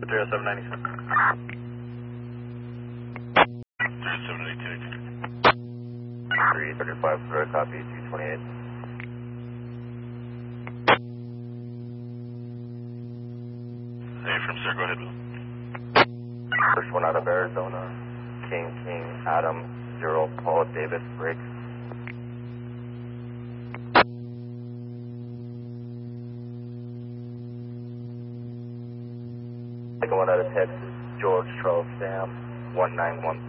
0797. 335, direct copy, 228. Hey, from sir, go ahead, Bill. First one out of Arizona, King, Adam, 0, Paul, David, Briggs. Second one out of Texas, George, Charles, Sam, 1913.